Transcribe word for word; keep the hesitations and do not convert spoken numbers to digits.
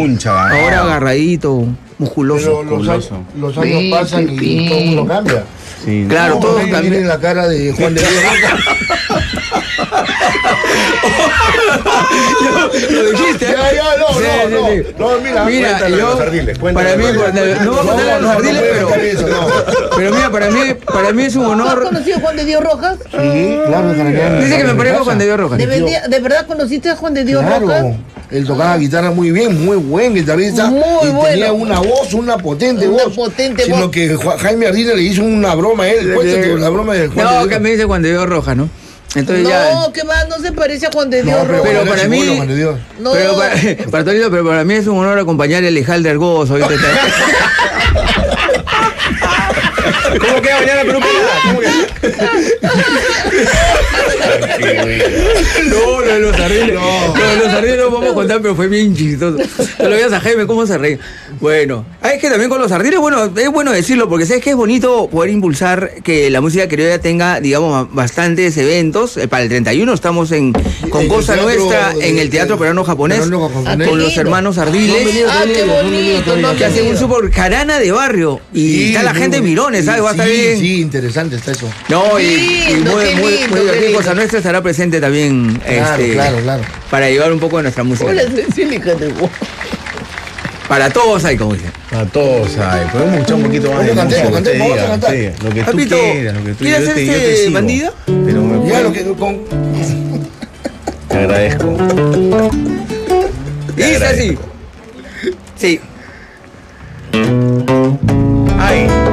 puncha. Ahora agarradito, musculoso. Pero los, años, los años pasan y todo el mundo cambia. Sí, claro, no, todos cambian. Miren la cara de Juan de Dios Rojas. Lo dijiste. Ya, ya, no, sí, no, sí, sí. no, no, mira, mira, cuéntale yo, los ardiles, para mí, cuando, no voy a contar no, los no, ardiles, no pero, eso, no. pero mira, para mí, para mí es un honor. ¿Has conocido a Juan de Dios Rojas? Sí, claro, Dice que me parezco a Juan de Dios Rojas. ¿De, verdad- ¿De verdad conociste a Juan de Dios claro. Rojas? Él tocaba guitarra muy bien, muy buen guitarrista. Muy y bueno. tenía una voz, una potente Una voz. potente sino voz. que Ju- Jaime Ardila le hizo una broma a él. Cuéntate la broma de Juan No, de Dios. que me dice Juan de Dios Rojas, ¿no? Entonces No, ya. que va, no se parece a Juan de Dios No, pero, Rojas. Pero era para chibolo, mí- Juan de Dios. No. Pero para, para Torito, pero para mí es un honor acompañar el Ejalder Gozo. ¿Viste? ¿Cómo queda mañana Perú Pelada? ¿Cómo No, lo de los sardiles. No. Lo de los sardiles no vamos a contar, pero fue bien chistoso. Te lo veías a Jaime, cómo se reía. Bueno, ah, es que también con los sardiles, bueno, es bueno decirlo, porque sabes que es bonito poder impulsar que la música criolla tenga, digamos, bastantes eventos. Eh, Para el treinta y uno estamos en con En el Cosa teatro Nuestra, de- en el Teatro de- Peruano Japonés, Peruano Japonés. con los lindo. hermanos No han Ardiles. venido Ah, qué todavía, no han venido bonito, todavía. no han Que hacen un super jarana de barrio. Y Sí, está la muy gente bueno. mirones, ¿sabes? Va a estar Sí, bien. sí, interesante está eso. No, y, y Lindo, muy, qué muy, lindo, muy qué divertido. lindo. Cosa Nuestra estará presente también. Claro, este, claro, claro. Para llevar un poco de nuestra música. Hola, Cecilia de Guau. Para todos hay, como dicen. A todos hay. Podemos escuchar un poquito más de Vamos, música. cantemos, que usted cantemos, diga, vamos a cantar. sí, lo que tú Papito, quieras, lo que tú ¿quieres yo te, yo hacerse te sigo. bandida? Pero me Ya lo que con. te agradezco. Te Dice así. agradezco. Sí. Ay.